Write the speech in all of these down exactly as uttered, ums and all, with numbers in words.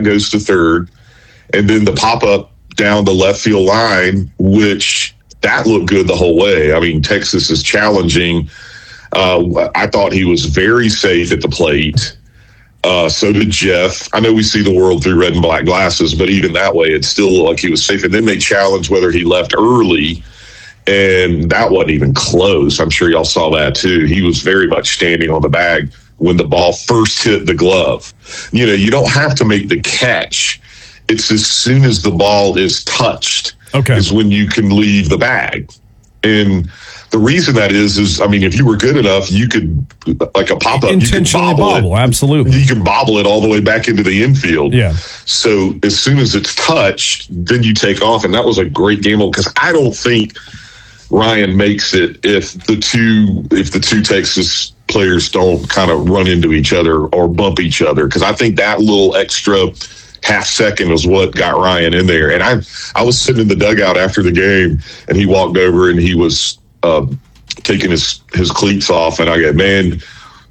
back goes to third, and then the pop-up down the left field line, which that looked good the whole way. I mean, Texas is challenging. Uh, I thought he was very safe at the plate. Uh, so did Jeff. I know we see the world through red and black glasses, but even that way, it still looked like he was safe. And then they challenged whether he left early, and that wasn't even close. I'm sure y'all saw that too. He was very much standing on the bag when the ball first hit the glove. You know, you don't have to make the catch. It's as soon as the ball is touched okay. is when you can leave the bag. And the reason that is, is, I mean, if you were good enough, you could, like a pop-up, intentionally you could bobble, bobble it. Absolutely. You can bobble it all the way back into the infield. Yeah. So as soon as it's touched, then you take off. And that was a great game because I don't think Ryan makes it if the two if the two Texas players don't kind of run into each other or bump each other. Because I think that little extra half second was what got Ryan in there. And I I was sitting in the dugout after the game, and he walked over and he was uh, taking his, his cleats off. And I go, man,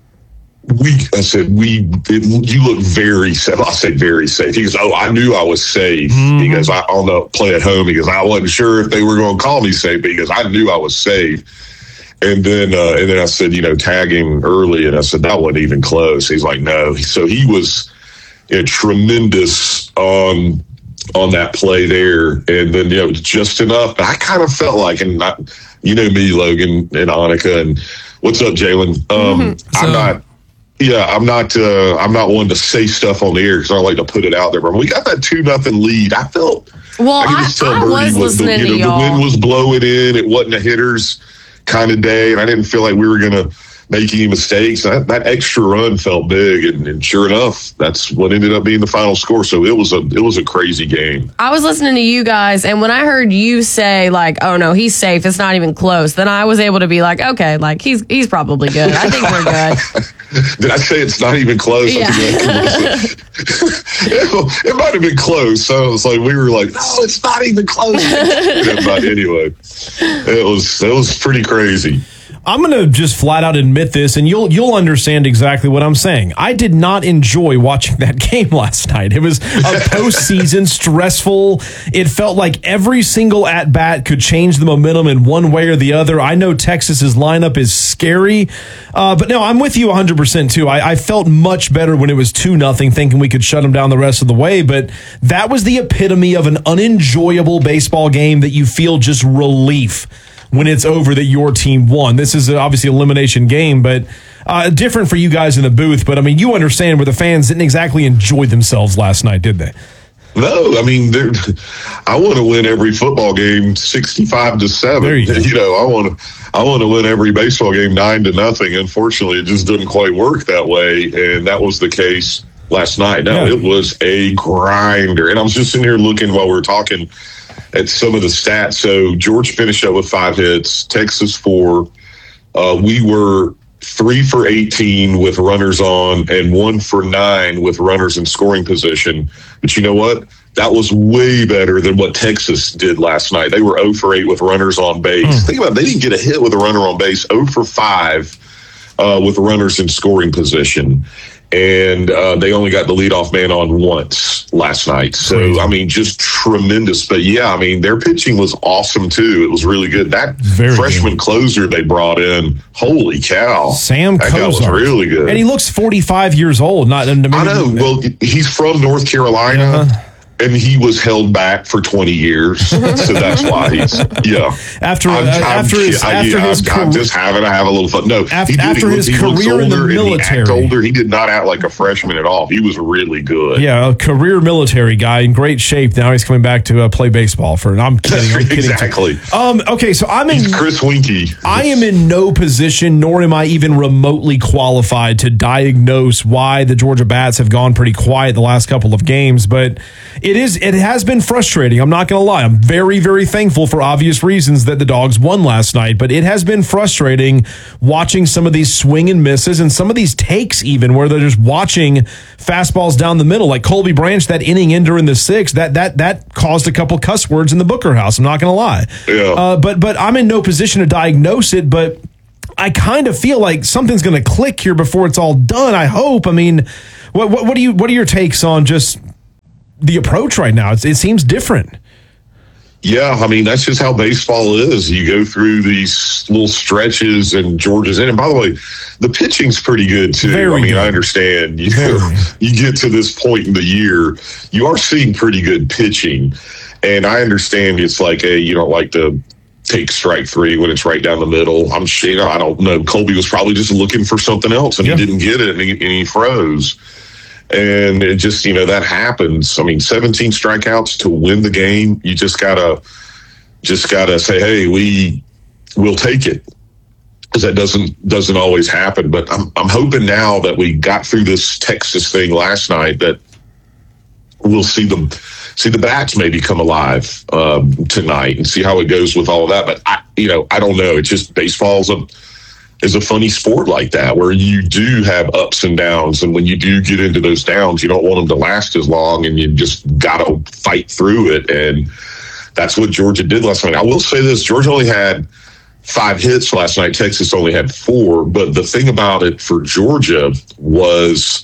we, I said, we, it, you look very safe. I said, very safe. He goes, oh, I knew I was safe. Mm-hmm. He goes, I, on the play at home, he goes, I wasn't sure if they were going to call me safe, but he goes, I knew I was safe. And then, uh, and then I said, you know, tagging early. And I said, that wasn't even close. He's like, no. So he was you know, tremendous on, on that play there. And then, you know, just enough. I kind of felt like, and I, you know me, Logan and Annika, and what's up, Jalen? Um, mm-hmm. so, I'm not, yeah, I'm not, uh, I'm not one to say stuff on the air because I like to put it out there. But when we got that two nothing lead, I felt, well, I, I, just tell I was was listening the, you know, to y'all. The wind was blowing in. It wasn't a hitter's kind of day, and I didn't feel like we were going to make any mistakes. That, that extra run felt big, and, and sure enough, that's what ended up being the final score. So it was a it was a crazy game. I was listening to you guys, and when I heard you say like, "Oh no, he's safe. It's not even close," then I was able to be like, "Okay, like he's he's probably good. I think we're good." Did I say it's not even close? Yeah. it, it might have been close. So it's like we were like, "No, it's not even close." But anyway, it was it was pretty crazy. I'm going to just flat out admit this, and you'll you'll understand exactly what I'm saying. I did not enjoy watching that game last night. It was a postseason, stressful. It felt like every single at-bat could change the momentum in one way or the other. I know Texas's lineup is scary, uh, but no, I'm with you one hundred percent too. I, I felt much better when it was two nothing, thinking we could shut them down the rest of the way, but that was the epitome of an unenjoyable baseball game that you feel just relief when it's over that your team won. This is obviously an elimination game, but uh, different for you guys in the booth. But, I mean, you understand where the fans didn't exactly enjoy themselves last night, did they? No, I mean, I want to win every football game sixty-five to seven. There you go. You know, I want to I want to win every baseball game nine to nothing. Unfortunately, it just didn't quite work that way, and that was the case last night. No, yeah. It was a grinder. And I was just sitting here looking while we were talking at some of the stats. So George finished up with five hits, Texas four. Uh, we were three for eighteen with runners on and one for nine with runners in scoring position. But you know what? That was way better than what Texas did last night. They were zero for eight with runners on base. Mm. Think about it. They didn't get a hit with a runner on base, zero for five uh, with runners in scoring position. And uh, they only got the leadoff man on once last night. So, Crazy. I mean, just tremendous. But, yeah, I mean, their pitching was awesome, too. It was really good. That Very freshman good. closer they brought in, holy cow. Sam That guy was really good. And he looks forty-five years old. Not I know. Well, he's from North Carolina. Uh-huh. And he was held back for twenty years, so that's why he's yeah. After I'm, uh, I'm, after his I, after yeah, his I'm, career, I'm just having to have a little fun. No, after, he did, after he, his he career in the military, he, older. He did not act like a freshman at all. He was really good. Yeah, a career military guy in great shape. Now he's coming back to uh, play baseball for. And I'm kidding. I'm kidding exactly. Um. Okay, so I'm in. He's Chris Winky. I am in no position, nor am I even remotely qualified to diagnose why the Georgia Bats have gone pretty quiet the last couple of games. But it is. It has been frustrating. I'm not going to lie. I'm very, very thankful for obvious reasons that the Dogs won last night, but it has been frustrating watching some of these swing and misses and some of these takes even where they're just watching fastballs down the middle. Like Colby Branch, that inning ender in the sixth, that that that caused a couple cuss words in the Booker house. I'm not going to lie. Yeah. Uh, but but I'm in no position to diagnose it, but I kind of feel like something's going to click here before it's all done. I hope. I mean, what what, what do you what are your takes on just the approach right now. It's, it seems different. Yeah, I mean, that's just how baseball is. You go through these little stretches and Georgia's in. And by the way, the pitching's pretty good, too. Very I mean, good. I understand. You, you get to this point in the year, you are seeing pretty good pitching. And I understand it's like, hey, you don't like to take strike three when it's right down the middle. I'm sure, you know, I don't know. Colby was probably just looking for something else, and yeah. he didn't get it, and he, and he froze. And it just, you know, that happens. I mean, seventeen strikeouts to win the game. You just gotta, just gotta say, hey, we will take it, because that doesn't doesn't always happen. But I'm I'm hoping now that we got through this Texas thing last night that we'll see them see the bats maybe come alive um, tonight and see how it goes with all of that. But I, you know, I don't know. It's just baseball's a is a funny sport like that, where you do have ups and downs. And when you do get into those downs, you don't want them to last as long, and you just got to fight through it. And that's what Georgia did last night. I will say this, Georgia only had five hits last night. Texas only had four. But the thing about it for Georgia was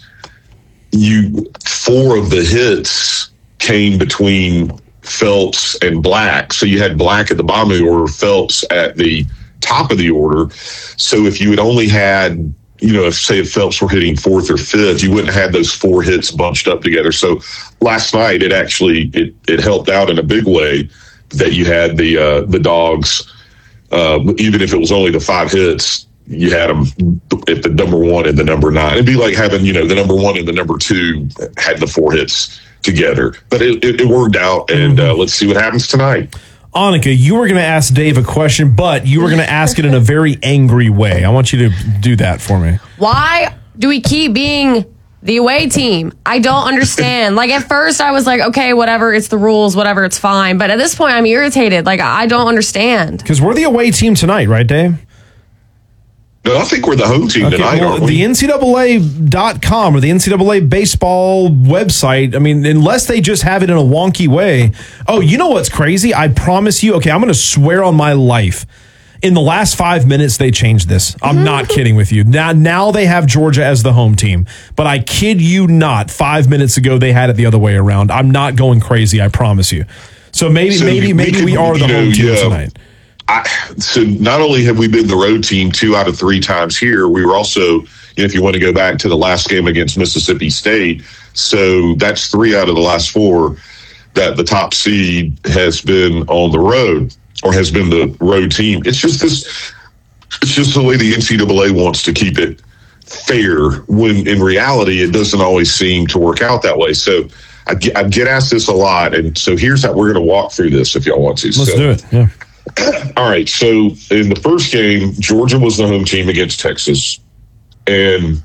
you four of the hits came between Phelps and Black. So you had Black at the bottom of the order, Phelps at the top of the order. So if you had only had, you know, if say if Phelps were hitting fourth or fifth, you wouldn't have had those four hits bunched up together. So last night it actually it it helped out in a big way that you had the uh, the dogs, uh, even if it was only the five hits, you had them at the number one and the number nine. It'd be like having, you know, the number one and the number two had the four hits together. But it, it, it worked out, and uh, let's see what happens tonight. Annika, you were going to ask Dave a question, but you were going to ask it in a very angry way. I want you to do that for me. Why do we keep being the away team? I don't understand. Like, at first I was like, okay, whatever, it's the rules, whatever, it's fine. But at this point I'm irritated. Like, I don't understand. Because we're the away team tonight, right, Dave? No, I think we're the home team okay, tonight, well, aren't we? The N C double A dot com or the N C double A baseball website, I mean, unless they just have it in a wonky way. Oh, you know what's crazy? I promise you, okay, I'm going to swear on my life. In the last five minutes, they changed this. I'm not kidding with you. Now, now they have Georgia as the home team. But I kid you not, five minutes ago, they had it the other way around. I'm not going crazy, I promise you. So maybe, so maybe, maybe we, we are the know, home team yeah. tonight. I, so not only have we been the road team two out of three times here, we were also, you know, if you want to go back to the last game against Mississippi State, so that's three out of the last four that the top seed has been on the road or has been the road team. It's just this, it's just the way the N C double A wants to keep it fair, when in reality it doesn't always seem to work out that way. So I get, I get asked this a lot, and so here's how we're going to walk through this if y'all want to. Let's so, do it. Yeah. All right, so in the first game, Georgia was the home team against Texas, and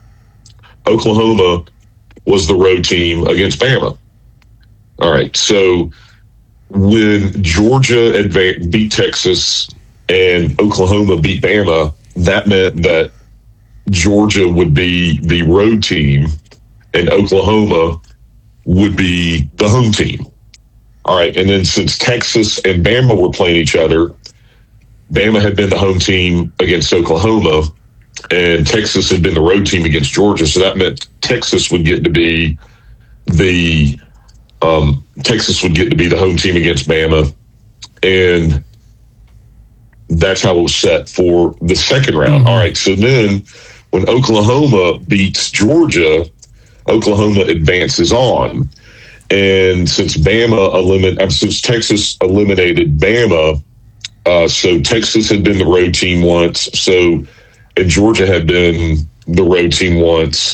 Oklahoma was the road team against Bama. All right, so when Georgia adva- beat Texas and Oklahoma beat Bama, that meant that Georgia would be the road team and Oklahoma would be the home team. All right, and then since Texas and Bama were playing each other, Bama had been the home team against Oklahoma, and Texas had been the road team against Georgia. So that meant Texas would get to be the um, Texas would get to be the home team against Bama, and that's how it was set for the second round. Mm-hmm. All right, so then when Oklahoma beats Georgia, Oklahoma advances on. And since Bama eliminated, since Texas eliminated Bama, uh, so Texas had been the road team once, so and Georgia had been the road team once.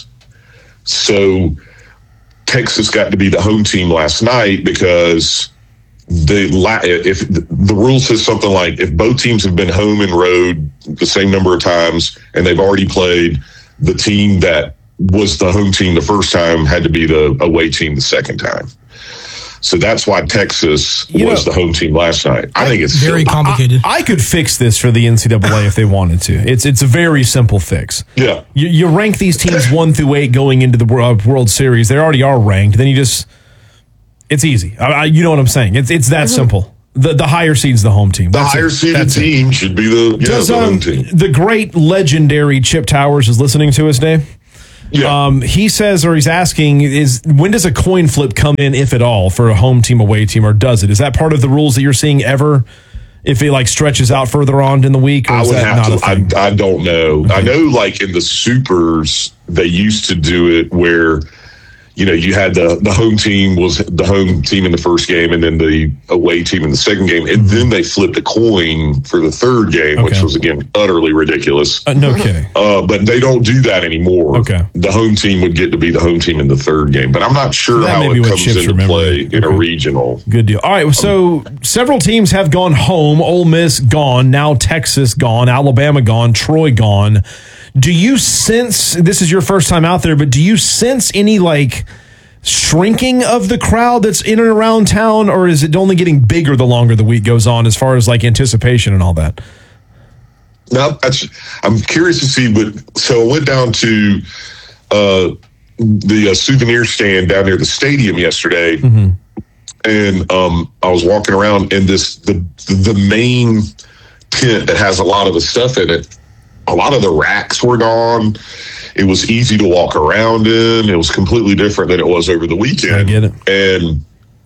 So Texas got to be the home team last night because the if the rule says something like if both teams have been home and road the same number of times and they've already played, the team that was the home team the first time had to be the away team the second time. So that's why Texas you was know, the home team last night. I think it's very simple. complicated. I, I could fix this for the N C double A if they wanted to. It's it's a very simple fix. Yeah. You, you rank these teams one through eight going into the World, World Series. They already are ranked. Then you just, it's easy. I, I, you know what I'm saying? It's it's that mm-hmm. simple. The the higher seed's the home team. The That's higher it. seeded That's team it. should be the, yeah, Does, the um, home team. The great legendary Chip Towers is listening to us, Dave. Yeah. Um, he says, or he's asking, is when does a coin flip come in, if at all, for a home team, away team, or does it? Is that part of the rules that you're seeing ever? If it like stretches out further on in the week, or I is would that have not to. a thing? I, I don't know. Okay. I know, like in the supers, they used to do it where, you know, you had the the home team was the home team in the first game, and then the away team in the second game, and then they flipped a coin for the third game, Okay. which was again utterly ridiculous. Uh, no kidding. Uh, but they don't do that anymore. Okay. The home team would get to be the home team in the third game, but I'm not sure That may how be it what comes Chips into remember. play in Okay. a regional. Good deal. All right, so several teams have gone home. Ole Miss gone. Now Texas gone. Alabama gone. Troy gone. Do you sense, this is your first time out there, but do you sense any like shrinking of the crowd that's in and around town, or is it only getting bigger the longer the week goes on as far as like anticipation and all that? Now, that's, I'm curious to see, but so I went down to uh, the uh, souvenir stand down near the stadium yesterday, mm-hmm. and um, I was walking around, and this the the main tent that has a lot of the stuff in it, a lot of the racks were gone. It was easy to walk around in. It was completely different than it was over the weekend. I get it. And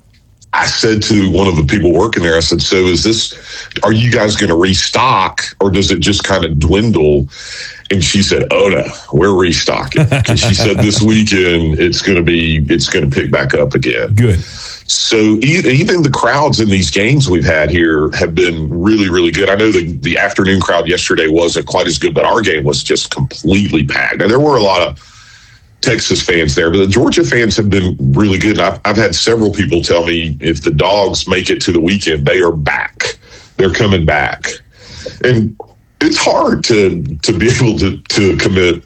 I said to one of the people working there, I said, so is this, are you guys going to restock, or does it just kind of dwindle? And she said, oh no, we're restocking. Because she said this weekend it's going to be, it's going to pick back up again. Good. So even the crowds in these games we've had here have been really, really good. I know the, the afternoon crowd yesterday wasn't quite as good, but our game was just completely packed. Now, there were a lot of Texas fans there, but the Georgia fans have been really good. And I've, I've had several people tell me if the Dogs make it to the weekend, they are back. They're coming back. And it's hard to to be able to, to commit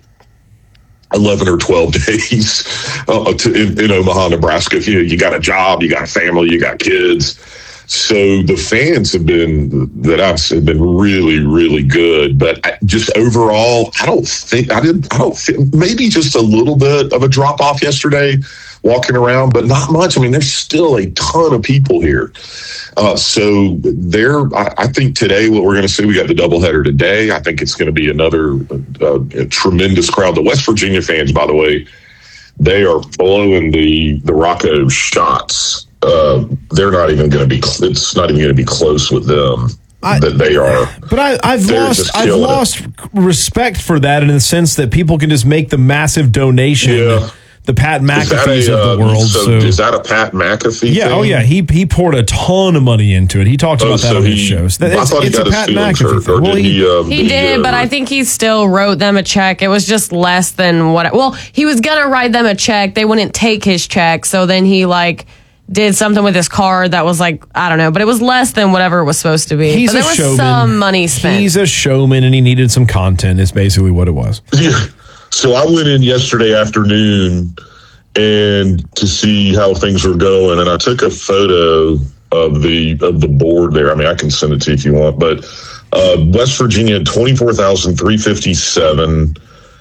eleven or twelve days uh, to, in, in Omaha, Nebraska. You know, you got a job, you got a family, you got kids. So the fans have been, that I've seen, have been really, really good. But I, just overall, I don't think, I didn't, I don't think, maybe just a little bit of a drop off yesterday walking around, but not much. I mean, there's still a ton of people here. Uh, so there, I, I think today what we're going to see, we got the doubleheader today. I think it's going to be another uh, a tremendous crowd. The West Virginia fans, by the way, they are blowing the, the Rocco shots. Uh, they're not even going to be, it's not even going to be close with them. I, that they are. But I, I've lost I've lost it. respect for that in the sense that people can just make the massive donation. Yeah. The Pat McAfees a, of the world. So, so is that a Pat McAfee Yeah, thing? oh yeah. He he poured a ton of money into it. He talked oh, about that so on he, his shows. That, I it's, thought he it's got a Pat McAfee or well, did he, he, uh, he did, uh, but I think he still wrote them a check. It was just less than what. Well, he was gonna write them a check. They wouldn't take his check, so then he like did something with his card that was like, I don't know, but it was less than whatever it was supposed to be. He's but there a was showman. some money spent. He's a showman, and he needed some content. Is basically what it was. Yeah. So I went in yesterday afternoon and to see how things were going, and I took a photo of the of the board there. I mean, I can send it to you if you want, but uh, West Virginia had twenty-four thousand three hundred fifty-seven,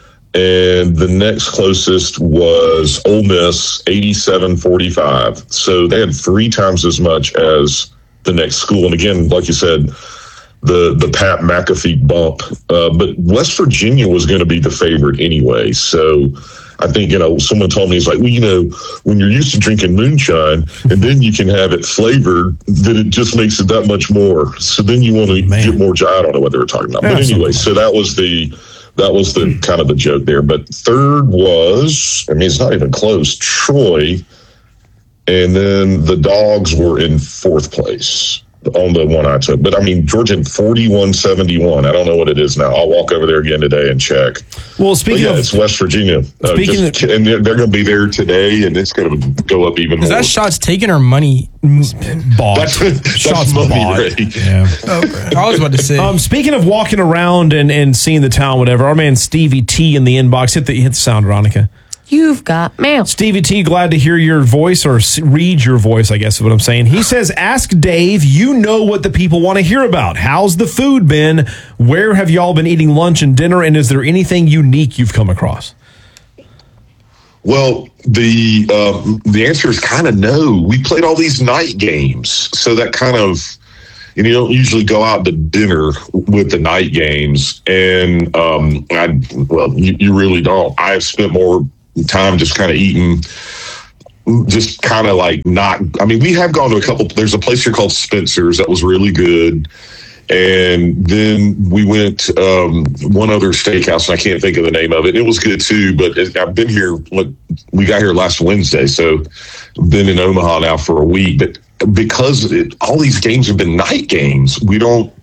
and the next closest was Ole Miss, eighty-seven forty-five. So they had three times as much as the next school. And again, like you said, the the Pat McAfee bump. Uh, but West Virginia was going to be the favorite anyway. So I think, you know, someone told me, it's like, well, you know, when you're used to drinking moonshine and then you can have it flavored, then it just makes it that much more. So then you want to Man. get more, I don't know what they were talking about. Yeah, but anyway, so that was the, that was the kind of the joke there. But third was, I mean, it's not even close, Troy. And then the Dogs were in fourth place on the one I took. But, I mean, Georgia forty-one seventy-one. I don't know what it is now. I'll walk over there again today and check. Well, speaking but yeah, of... it's West Virginia. Uh, Speaking just, of, and they're, they're going to be there today, and it's going to go up even Is more. that shots taken or money bought. That's, that's Shots money, bought. Ray. Yeah. Okay. I was about to say. Um, speaking of walking around and, and seeing the town, whatever, our man Stevie T in the inbox, hit the hit the sound, Veronica. You've got mail. Stevie T, glad to hear your voice or s- read your voice, I guess is what I'm saying. He says, ask Dave, you know what the people want to hear about. How's the food been? Where have y'all been eating lunch and dinner? And is there anything unique you've come across? Well, the uh, the answer is kind of no. We played all these night games, so that kind of and you don't usually go out to dinner with the night games. And um, I, well, you, you really don't. I've spent more time just kind of eating, just kind of like not. I mean, we have gone to a couple. There's a place here called Spencer's that was really good. And then we went um, one other steakhouse, and I can't think of the name of it. It was good too, but it, I've been here. Look, we got here last Wednesday, so I've been in Omaha now for a week. But because it, all these games have been night games, we don't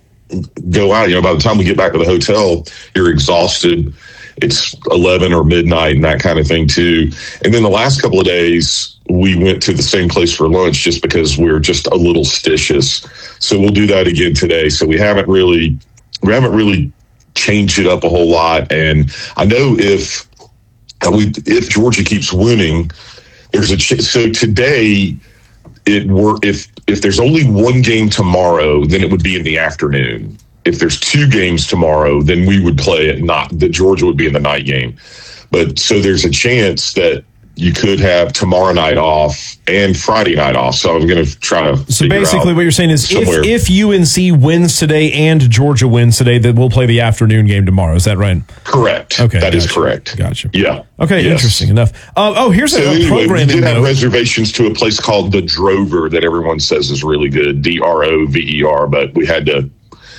go out. You know, by the time we get back to the hotel, you're exhausted. It's eleven or midnight and that kind of thing too. And then the last couple of days, we went to the same place for lunch just because we're just a little stitious. So we'll do that again today. So we haven't really, we haven't really changed it up a whole lot. And I know if we, if Georgia keeps winning, there's a ch- so today it were if if there's only one game tomorrow, then it would be in the afternoon. If there's two games tomorrow, then we would play it. Not that Georgia would be in the night game, but so there's a chance that you could have tomorrow night off and Friday night off. So I'm going to try to. So basically, what you're saying is, if, if U N C wins today and Georgia wins today, then we'll play the afternoon game tomorrow. Is that right? Correct. Okay, that gotcha. is correct. Gotcha. Yeah. Okay, yes. Interesting enough. Uh, oh, here's so a anyway, programming we did have note. reservations to a place called the Drover that everyone says is really good. D R O V E R, but we had to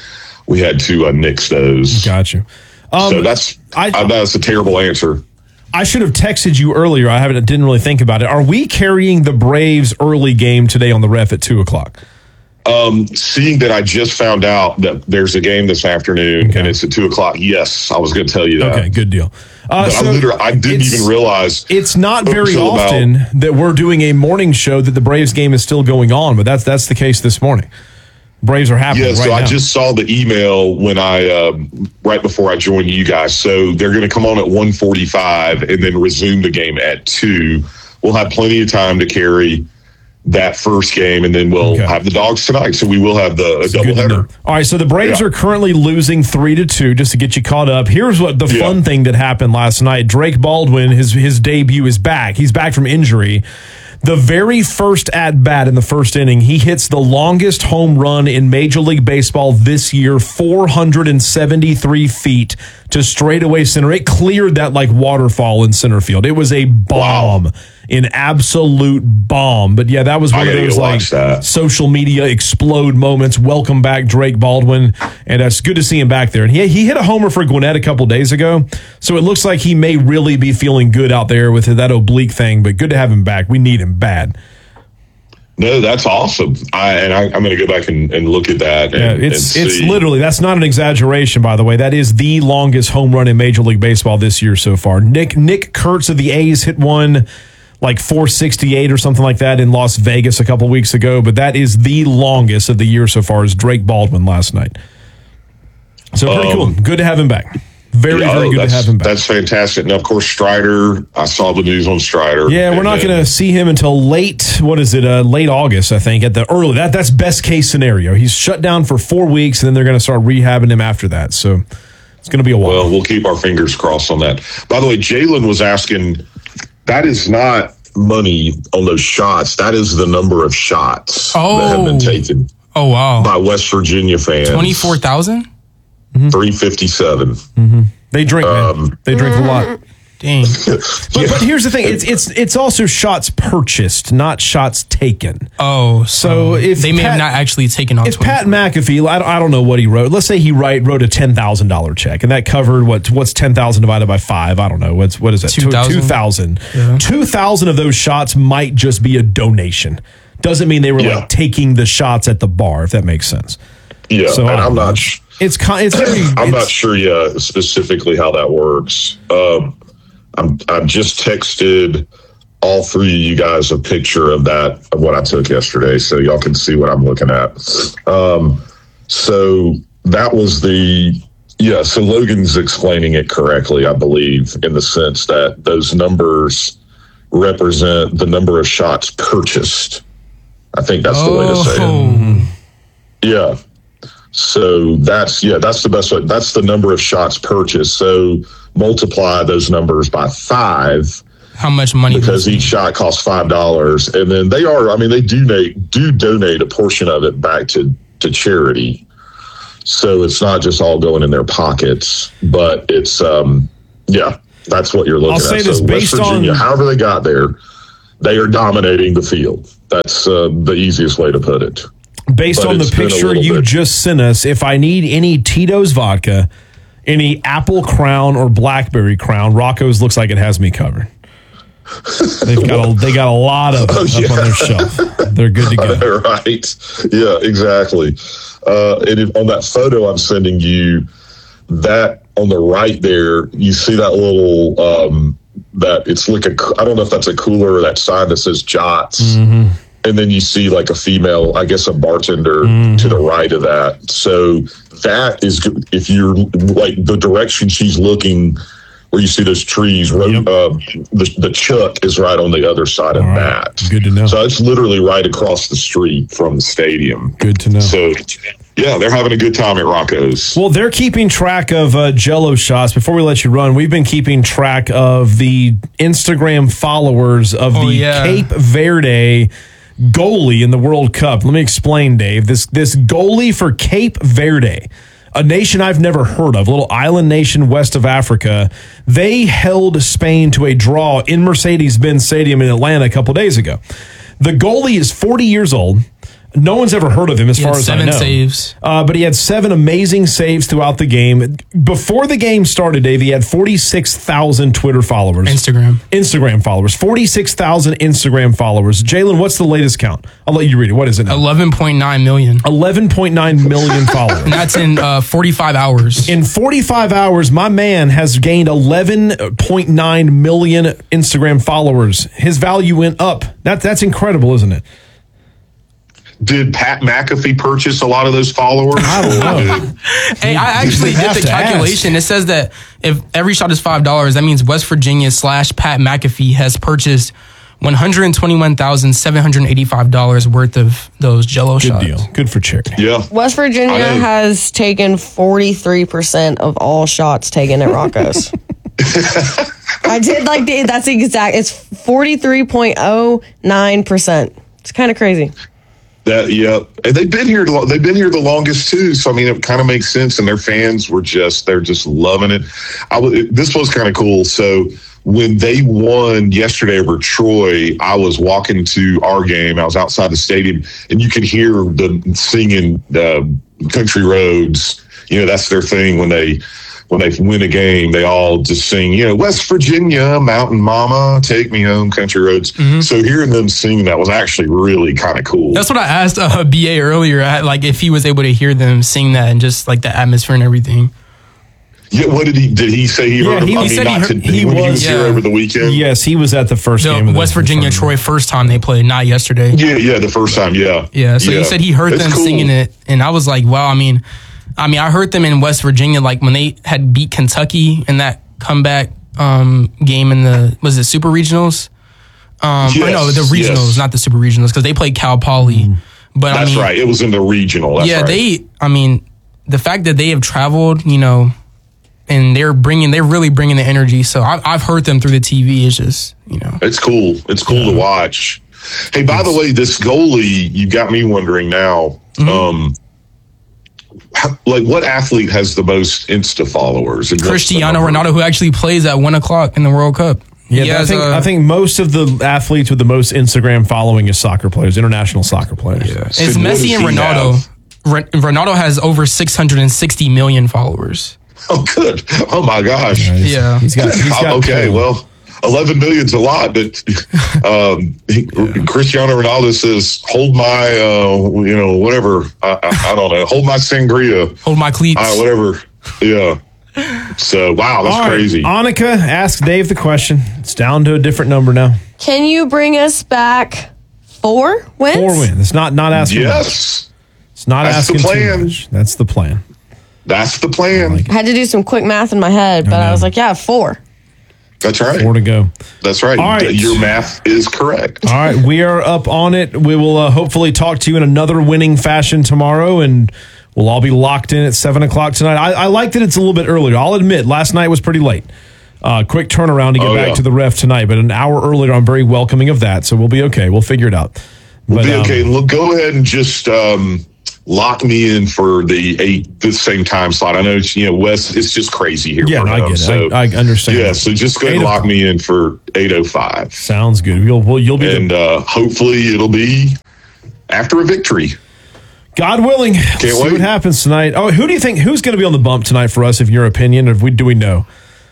we had to uh, nix those. Gotcha. Um, so that's I, uh, that's a terrible answer. I should have texted you earlier. I haven't didn't really think about it. Are we carrying the Braves early game today on the ref at two o'clock? Um, seeing that I just found out that there's a game this afternoon okay. and it's at two o'clock. Yes, I was going to tell you that. Okay, good deal. Uh, but so I literally, I didn't even realize. It's not very often about, that we're doing a morning show that the Braves game is still going on, but that's that's the case this morning. Braves are happening. Yeah, so right I now. just saw the email when I uh, right before I joined you guys. So they're going to come on at one forty-five and then resume the game at two. We'll have plenty of time to carry that first game, and then we'll okay. have the Dogs tonight. So we will have the a doubleheader. All right, so the Braves yeah. are currently losing three to two. Just to get you caught up, here's what the yeah. fun thing that happened last night. Drake Baldwin, his his debut is back. He's back from injury. The very first at-bat in the first inning, he hits the longest home run in Major League Baseball this year, four hundred seventy-three feet to straightaway center. It cleared that like waterfall in center field. It was a bomb, wow. an absolute bomb. But yeah, that was one of those like that. social media explode moments. Welcome back, Drake Baldwin. And it's good to see him back there. And he, he hit a homer for Gwinnett a couple days ago. So it looks like he may really be feeling good out there with that oblique thing. But good to have him back. We need him bad. No, that's awesome. I, and I, I'm going to go back and, and look at that. And, yeah, it's and it's see. literally, that's not an exaggeration, by the way. That is the longest home run in Major League Baseball this year so far. Nick Nick Kurtz of the A's hit one like four sixty-eight or something like that in Las Vegas a couple weeks ago, but that is the longest of the year so far is Drake Baldwin last night. So pretty um, cool. Good to have him back. Very, yeah, very good to have him back. That's fantastic. And, of course, Strider, I saw the news on Strider. Yeah, we're not going to see him until late, what is it, uh, late August, I think, at the early. That That's best case scenario. He's shut down for four weeks, and then they're going to start rehabbing him after that. So it's going to be a while. Well, we'll keep our fingers crossed on that. By the way, Jalen was asking, that is not money on those shots. That is the number of shots oh. that have been taken oh, wow. by West Virginia fans. twenty-four thousand? Mm-hmm. three fifty-seven. Mm-hmm. They drink, man. Um, they drink a lot. Dang. But, but here's the thing: it's it's it's also shots purchased, not shots taken. Oh, so if they may Pat, have not actually taken on. If Pat McAfee, I don't, I don't know what he wrote. Let's say he write, wrote a ten thousand dollar check, and that covered what? What's ten thousand divided by five? I don't know. What's what is that? Two thousand. Two thousand. Yeah. Two thousand of those shots might just be a donation. Doesn't mean they were yeah. like taking the shots at the bar. If that makes sense. Yeah, so, and I'm not. Sh- It's it's very. I'm it's, not sure, yeah, specifically how that works. Um, I'm I've just texted all three of you guys a picture of that of what I took yesterday, so y'all can see what I'm looking at. Um, so that was the yeah. So Logan's explaining it correctly, I believe, in the sense that those numbers represent the number of shots purchased. I think that's oh. the way to say it. Yeah. So that's, yeah, that's the best way. That's the number of shots purchased. So multiply those numbers by five. How much money? Because each shot costs five dollars. And then they are, I mean, they do donate, do donate a portion of it back to, to charity. So it's not just all going in their pockets, but it's, um, yeah, that's what you're looking I'll at. say this, so based West Virginia, on- however they got there, they are dominating the field. That's uh, the easiest way to put it. Based But on the it's been a picture little you bit- just sent us, if I need any Tito's vodka, any Apple Crown or Blackberry Crown, Rocco's looks like it has me covered. They've got a, they got a lot of it Oh, up yeah. on their shelf. They're good to go. Right. Yeah, exactly. Uh, and if, on that photo I'm sending you, that on the right there, you see that little, um, that it's like a, I don't know if that's a cooler or that sign that says Jots. Mm-hmm. And then you see like a female, I guess a bartender Mm-hmm. to the right of that. So that is, if you're like the direction she's looking, where you see those trees, Yep. uh, the, the Chuck is right on the other side of All right. that. Good to know. So it's literally right across the street from the stadium. Good to know. So, yeah, they're having a good time at Rocco's. Well, they're keeping track of uh, Jello shots. Before we let you run, we've been keeping track of the Instagram followers of Oh, the yeah. Cape Verde goalie in the World Cup. Let me explain, Dave. This this goalie for Cape Verde, a nation I've never heard of, a little island nation west of Africa. They held Spain to a draw in Mercedes-Benz Stadium in Atlanta a couple days ago. The goalie is forty years old. No one's ever heard of him as He far had as I seven know. saves. Uh, but he had seven amazing saves throughout the game. Before the game started, Dave, he had forty-six thousand Twitter followers. Instagram. Instagram followers. forty-six thousand Instagram followers. Jalen, what's the latest count? I'll let you read it. What is it now? eleven point nine million. eleven point nine million followers. And that's in uh, forty-five hours. In forty-five hours, my man has gained eleven point nine million Instagram followers. His value went up. That, that's incredible, isn't it? Did Pat McAfee purchase a lot of those followers? I don't know. Hey, I actually You did have the to calculation. It says that if every shot is five dollars, that means West Virginia slash Pat McAfee has purchased one hundred twenty-one thousand seven hundred eighty-five dollars worth of those Jello Good shots. deal. Good for charity. Yeah. West Virginia I know. has taken forty-three percent of all shots taken at Rocco's. I did like the, that's the exact, it's forty-three point oh nine percent. It's kind of crazy. That yeah, and they've been here. They've been here the longest too. So I mean, it kind of makes sense. And their fans were just they're just loving it. I was this was kind of cool. So when they won yesterday over Troy, I was walking to our game. I was outside the stadium, and you could hear the singing uh, "Country Roads." You know, that's their thing when they. When they win a game, they all just sing, you know, West Virginia, Mountain Mama, take me home, country roads. Mm-hmm. So hearing them sing that was actually really kind of cool. That's what I asked uh, B A earlier, I- like if he was able to hear them sing that and just like the atmosphere and everything. Yeah, what did he? Did he say he Yeah, heard? he- I he mean, said he not heard- to, he when he was- was here yeah. over the weekend. Yes, he was at the first game. The of West Virginia Troy first time they played, not yesterday. Yeah, yeah, the first time, yeah, Yeah, so he said he heard It's them cool. singing it, and I was like, wow. I mean, I mean, I heard them in West Virginia, like when they had beat Kentucky in that comeback um, game in the was it Super Regionals? Um, or no, Yes, the regionals, yes. not the Super Regionals, because they played Cal Poly. But That's I mean, right. It was in the regional. That's yeah, right. they. I mean, the fact that they have traveled, you know, and they're bringing, they're really bringing the energy. So I've, I've heard them through the T V. It's just, you know, It's cool. It's cool to watch. Hey, by the way, this goalie, you got me wondering now. Mm-hmm. Um, how, like, what athlete has the most Insta followers? And what's the Cristiano number? Ronaldo, who actually plays at one o'clock in the World Cup. Yeah, He I has, think uh, I think most of the athletes with the most Instagram following is soccer players, international soccer players. Yeah. It's So what Messi does and he Ronaldo. have? Re- Ronaldo has over six hundred sixty million followers. Oh, good. Oh my gosh. He's- Yeah. he's got. He's got okay, well, eleven million's a lot, but um, he, Cristiano Ronaldo says, "Hold my, uh, you know, whatever. I, I, I don't know. Hold my sangria, Hold my cleats. uh, whatever." Yeah. So wow, that's All right, crazy. Annika, ask Dave the question. It's down to a different number now. Can you bring us back four wins? Four wins. It's not not asking much. Yes, It's not That's the asking too plan. much. That's the plan. that's the plan. I had to do some quick math in my head, but I, was like, yeah, four. That's right. Four to go. That's right. All right. Your math is correct. All right, we are up on it. We will uh, hopefully talk to you in another winning fashion tomorrow, and we'll all be locked in at seven o'clock tonight. I, I like that it's a little bit earlier. I'll admit, last night was pretty late. Uh, quick turnaround to get Oh, back yeah. to the ref tonight, but an hour earlier, I'm very welcoming of that, so we'll be okay. We'll figure it out. We'll But, be um, okay. Look, go ahead and just um, lock me in for the eight, the same time slot. I know it's, you know, Wes, it's just crazy here. Yeah, for no, him. I get it. So, I, I understand. Yeah, so just go ahead and lock me in for eight oh five. Sounds good. You'll, well, you'll be and uh, hopefully it'll be after a victory. God willing. Can't see wait. what happens tonight. Oh, who do you think, who's going to be on the bump tonight for us, in your opinion? Or we, do we know?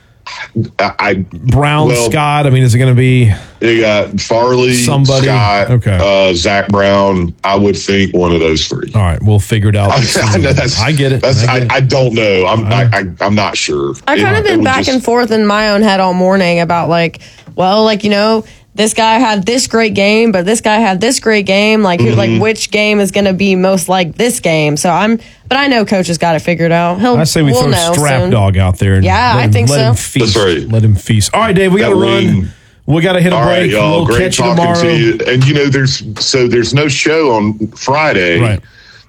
I, I Brown, well, Scott, I mean, is it going to be? You got Farley, Somebody? Scott, Okay. uh, Zach Brown. I would think one of those three. All right, we'll figure it out. I, know that's, I get it. That's, I, I, get it. I don't know. I'm I, I, I'm not sure. I've kind It- of it been would back just- and forth in my own head all morning about like, well, like, you know, this guy had this great game, but this guy had this great game. Like, who, like which game is going to be most like this game? So I'm, but I know coach has got it figured out. He'll. I say we we'll throw know Strap soon. Dog out there. And Yeah, let I him, think let so. Him feast. That's right. Let him feast. All right, Dave, we got to That run. wing. We got to hit a All right, break. y'all. We'll Great catch you talking tomorrow. to you. And you know, there's so there's no show on Friday. Right.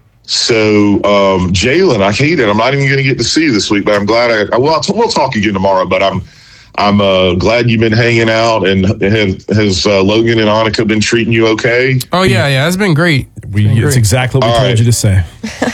So um, Jalen, I hate it. I'm not even going to get to see you this week, but I'm glad I. Well, I'll t- we'll talk again tomorrow. But I'm I'm uh, glad you've been hanging out. And have, has uh, Logan and Annika been treating you okay? Oh yeah, yeah, that's been great. We, Been it's great. exactly what we All told right. you to say.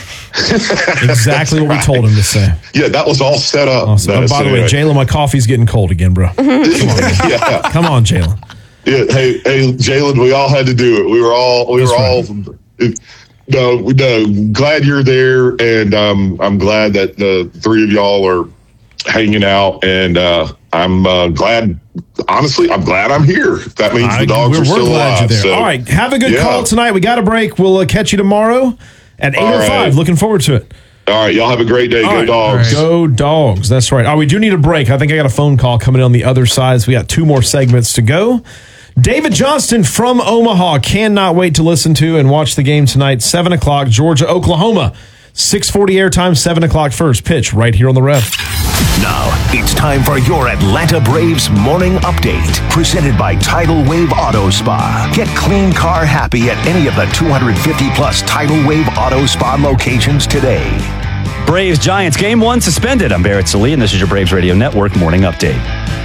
Exactly what we told him to say. Yeah, that was all set up. Awesome. Oh, That's by the way, anyway. Jalen, my coffee's getting cold again, bro. Come on, man. yeah. Come on, Jalen. Yeah, hey, hey, Jalen, we all had to do it. We were all, we That's were right. all. No, no. Glad you're there, and um, I'm glad that the three of y'all are hanging out, and uh, I'm uh, glad. Honestly, I'm glad I'm here. That means I- the dogs we're, are we're still glad alive. you're there. So, All right, have a good yeah. call tonight. We got a break. We'll uh, catch you tomorrow at eight oh five. right. Looking forward to it. All right, y'all have a great day. All Go right. dogs. Go Dogs. That's right. Oh, we do need a break. I think I got a phone call coming in on the other side. So we got two more segments to go. David Johnston from Omaha cannot wait to listen to and watch the game tonight. seven o'clock, Georgia, Oklahoma. six forty airtime, seven o'clock first pitch right here on the Rev. Now, it's time for your Atlanta Braves morning update. Presented by Tidal Wave Auto Spa. Get clean car happy at any of the two hundred fifty plus Tidal Wave Auto Spa locations today. Braves Giants game one suspended. I'm Barrett Salee, and this is your Braves Radio Network morning update.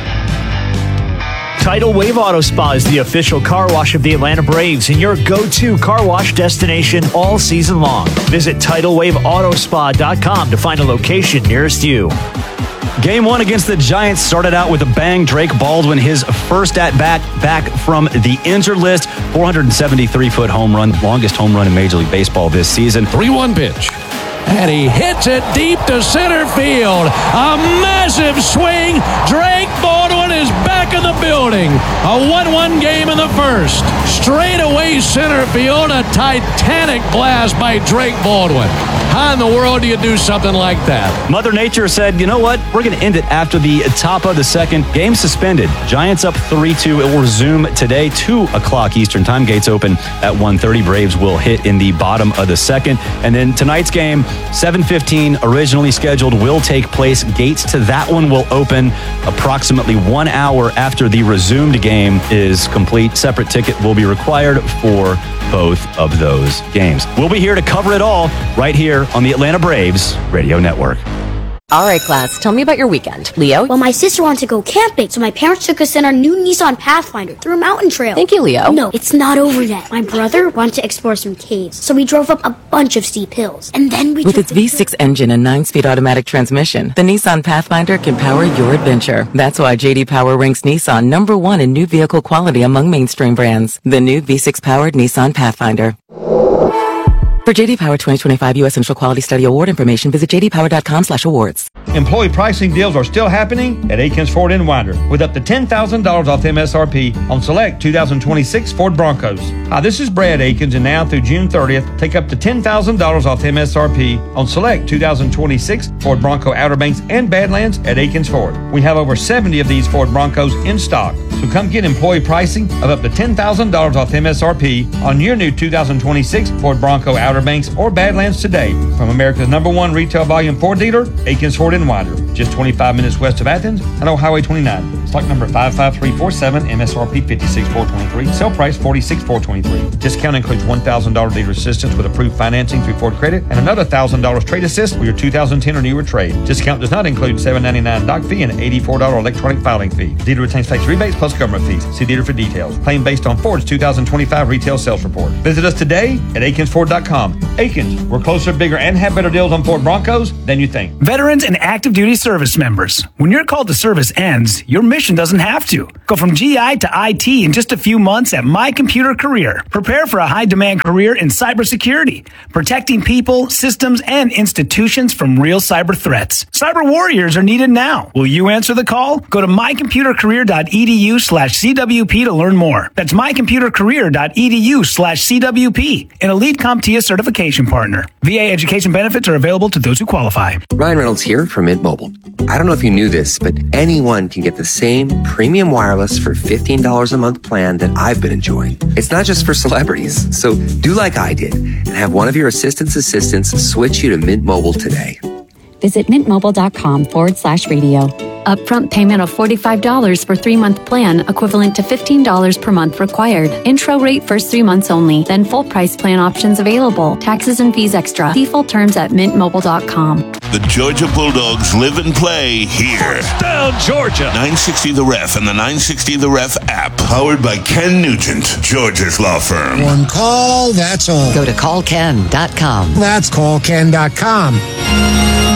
Tidal Wave Auto Spa is the official car wash of the Atlanta Braves and your go-to car wash destination all season long. Visit tidal wave auto spa dot com to find a location nearest you. Game one against the Giants started out with a bang. Drake Baldwin, his first at-bat back from the injured list. four hundred seventy-three foot home run, longest home run in Major League Baseball this season. three one pitch. And he hits it deep to center field. A massive swing. Drake Baldwin is back in the building. A one one game in the first. Straight away center field. A titanic blast by Drake Baldwin. How in the world do you do something like that? Mother Nature said, you know what? We're going to end it after the top of the second. Game suspended. Giants up three two. It will resume today, two o'clock Eastern time. Gates open at one thirty. Braves will hit in the bottom of the second. And then tonight's game, seven fifteen, originally scheduled, will take place. Gates to that one will open approximately one hour after the resumed game is complete. Separate ticket will be required for both of those games. We'll be here to cover it all right here on the Atlanta Braves Radio Network. All right, class, tell me about your weekend. Leo? Well, my sister wanted to go camping, so my parents took us in our new Nissan Pathfinder through a mountain trail. Thank you, Leo. No, it's not over yet. My brother wanted to explore some caves, so we drove up a bunch of steep hills. And then we With took its the V six engine and nine-speed automatic transmission, the Nissan Pathfinder can power your adventure. That's why J D Power ranks Nissan number one in new vehicle quality among mainstream brands. The new V six-powered Nissan Pathfinder. For J D Power twenty twenty-five U S Central Quality Study Award information, visit j d power dot com slash awards. Employee pricing deals are still happening at Akins Ford in Winder with up to ten thousand dollars off M S R P on select two thousand twenty-six Ford Broncos. Hi, this is Brad Akins, and now through June thirtieth, take up to ten thousand dollars off M S R P on select two thousand twenty-six Ford Bronco Outer Banks and Badlands at Akins Ford. We have over seventy of these Ford Broncos in stock, so come get employee pricing of up to ten thousand dollars off M S R P on your new two thousand twenty-six Ford Bronco Outer Banks or Badlands today from America's number one retail volume Ford dealer, Akins Ford in Winder, just twenty-five minutes west of Athens and on Highway twenty-nine. Stock number five five three four seven, M S R P fifty-six thousand four hundred twenty-three dollars. Sale price forty-six thousand four hundred twenty-three dollars. Discount includes one thousand dollars dealer assistance with approved financing through Ford Credit and another one thousand dollars trade assist for your two thousand ten or newer trade. Discount does not include seven ninety-nine doc fee and eighty-four dollars electronic filing fee. Dealer retains tax rebates plus government fees. See dealer for details. Claim based on Ford's two thousand twenty-five retail sales report. Visit us today at Akins Ford dot com. Akins, we're closer, bigger, and have better deals on Ford Broncos than you think. Veterans and active duty service members. When your call to service ends, your mission doesn't have to. Go from G I to I T in just a few months at My Computer Career. Prepare for a high-demand career in cybersecurity, protecting people, systems, and institutions from real cyber threats. Cyber warriors are needed now. Will you answer the call? Go to my computer career dot e d u slash c w p to learn more. That's my computer career dot e d u slash c w p, an elite CompTIA certification partner. V A education benefits are available to those who qualify. Ryan Reynolds here from Mint Mobile. I don't know if you knew this, but anyone can get the same premium wireless for fifteen dollars a month plan that I've been enjoying. It's not just for celebrities. So do like I did and have one of your assistant's assistants switch you to Mint Mobile today. Visit mintmobile.com forward slash radio. Upfront payment of forty-five dollars for three-month plan, equivalent to fifteen dollars per month required. Intro rate first three months only, then full price plan options available. Taxes and fees extra. See full terms at mint mobile dot com. The Georgia Bulldogs live and play here. Down Georgia. nine sixty The Ref and the nine sixty The Ref app. Powered by Ken Nugent, Georgia's law firm. One call, that's all. Go to call ken dot com. That's call ken dot com.